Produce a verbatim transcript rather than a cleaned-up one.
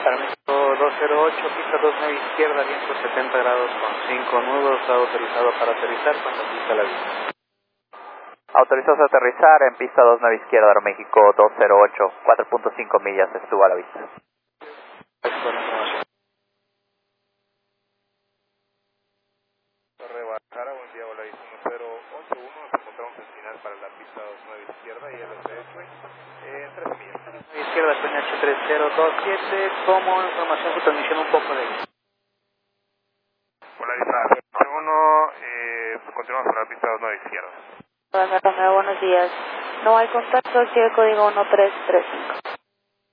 Para México dos cero ocho, pista dos nueve izquierda, viento setenta grados con cinco nudos, está autorizado para aterrizar cuando pista la vista. Autorizados a aterrizar en pista dos nueve izquierda, Aeroméxico dos cero ocho, cuatro punto cinco millas, estuvo a la vista. Gracias por la información. Torre Guadalajara, buen día, hola, uno cero ocho uno, nos encontramos al final para la pista dos nueve izquierda y el S S, eh, en trece millas. Izquierda, P H tres cero dos siete, como información su transmisión un poco de... Hola, Isa, uno, eh, continuamos para la pista dos nueve izquierda. Hola, Romeo, buenos días. No hay contacto, aquí el código uno tres tres cinco.